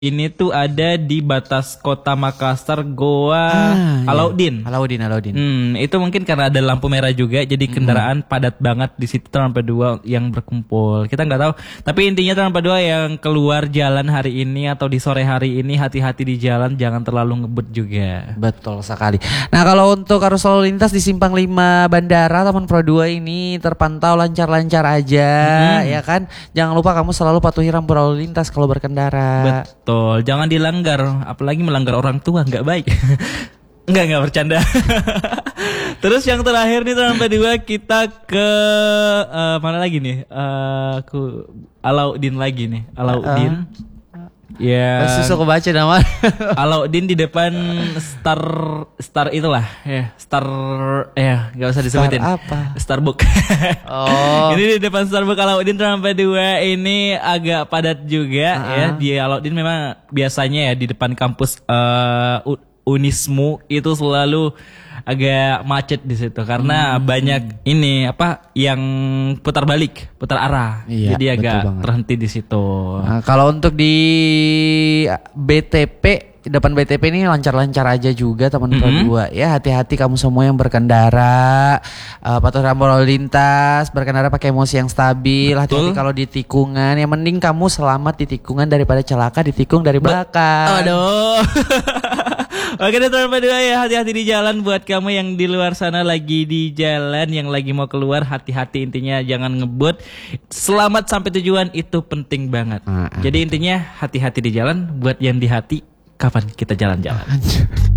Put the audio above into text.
Ini tuh ada di batas kota Makassar, Goa Alauddin. Alauddin. Itu mungkin karena ada lampu merah juga, jadi kendaraan padat banget di situ sampai dua yang berkumpul. Kita nggak tahu, tapi intinya sampai dua yang keluar jalan hari ini atau di sore hari ini hati-hati di jalan, jangan terlalu ngebut juga. Betul sekali. Nah kalau untuk arus lalu lintas di Simpang 5 Bandara Taman Pro 2 ini terpantau lancar-lancar aja, ya kan? Jangan lupa kamu selalu patuhi rambu lalu lintas kalau berkendara. Betul, jangan dilanggar, apalagi melanggar orang tua, nggak baik. Enggak bercanda. Terus yang terakhir nih sampai dua kita ke mana lagi nih? Alauddin lagi nih, Alauddin. Ya. Susah kebaca nama. Alauddin di depan Star itulah ya, nggak usah disebutin. Star apa? Starbucks. Oh. Ini di depan Starbucks Alauddin sampai dua ini agak padat juga ya. Di Alauddin memang biasanya ya di depan kampus Unismu itu selalu agak macet di situ karena banyak ini yang putar arah. Iya, jadi agak terhenti di situ. Nah, kalau untuk di depan BTP ini lancar-lancar aja juga Taman Pro 2 ya. Hati-hati kamu semua yang berkendara, patuhi rambu lalu lintas, berkendara pakai emosi yang stabil. Hati-hati kalau di tikungan, yang mending kamu selamat di tikungan daripada celaka di tikung dari belakang. Aduh. Oke deh teman-teman ya, hati-hati di jalan buat kamu yang di luar sana lagi di jalan, yang lagi mau keluar, hati-hati intinya jangan ngebut. Selamat sampai tujuan itu penting banget. Jadi intinya hati-hati di jalan, buat yang di hati, kapan kita jalan-jalan.